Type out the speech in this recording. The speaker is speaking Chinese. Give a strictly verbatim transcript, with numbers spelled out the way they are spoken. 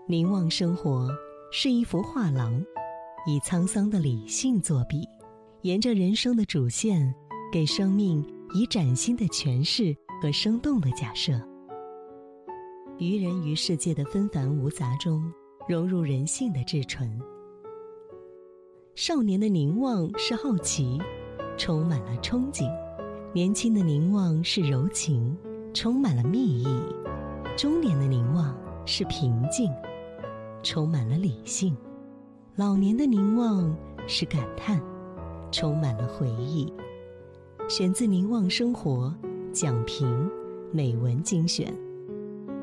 凝望生活是一幅画廊，以沧桑的理性作笔，沿着人生的主线，给生命以崭新的诠释和生动的假设。于人于世界的纷繁无杂中，融入人性的至纯。少年的凝望是好奇，充满了憧憬；年轻的凝望是柔情，充满了蜜意；中年的凝望是平静，充满了理性；老年的凝望是感叹，充满了回忆。选自《凝望生活》，蒋平美文精选。